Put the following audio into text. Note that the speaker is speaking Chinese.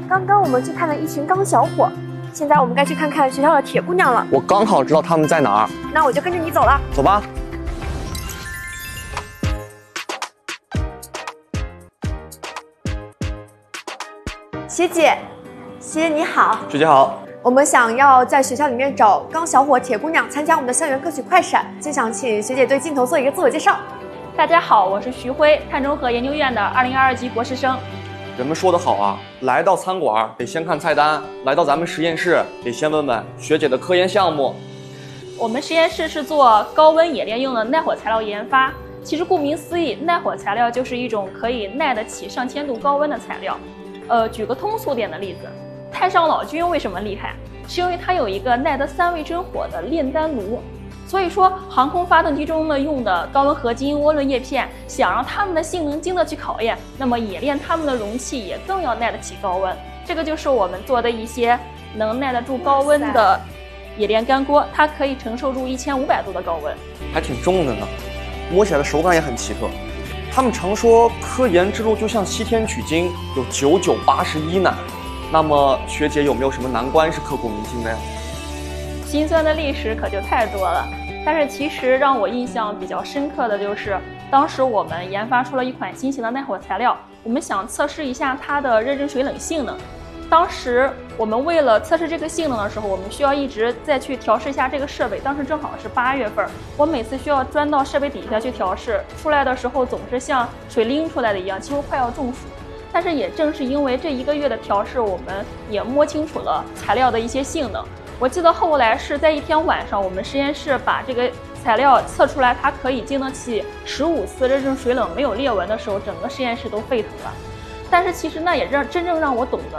刚刚我们去看了一群钢小伙，现在我们该去看看学校的铁姑娘了。 我刚好知道他们在哪儿， 那我就跟着你走了。 走吧。 学姐，学姐你好。 学姐好。 我们想要在学校里面找钢小伙、铁姑娘参加我们的校园歌曲快闪，就想请学姐对镜头做一个自我介绍。 大家好，我是徐辉，碳中和研究院的2022级博士生。 人们说得好啊，来到餐馆得先看菜单，来到咱们实验室得先问问学姐的科研项目。 我们实验室是做高温冶炼用的耐火材料研发。其实顾名思义，耐火材料就是一种可以耐得起上千度高温的材料。举个通俗点的例子，太上老君为什么厉害？是因为它有一个耐得3位真火的炼丹炉。所以说，航空发动机中呢用的高温合金涡轮叶片，想让它们的性能经得起考验，那么冶炼它们的容器也更要耐得起高温。这个就是我们做的一些能耐得住高温的冶炼干锅，它可以承受住1500度的高温， 还挺重的呢，摸起来的手感也很奇特。他们常说科研之路就像西天取经，有9981难。那么学姐有没有什么难关是刻骨铭心的呀？ 心酸的历史可就太多了。但是其实让我印象比较深刻的就是，当时我们研发出了一款新型的耐火材料，我们想测试一下它的热震水冷性能。当时我们为了测试这个性能的时候，我们需要一直再去调试一下这个设备。当时正好是8月份，我每次需要钻到设备底下去调试，出来的时候总是像水拎出来的一样，几乎快要中暑。但是也正是因为这1个月的调试，我们也摸清楚了材料的一些性能。我记得后来是在一天晚上，我们实验室把这个材料测出来，它可以经得起15次热震水冷没有裂纹的时候，整个实验室都沸腾了。但是其实那也真正让我懂得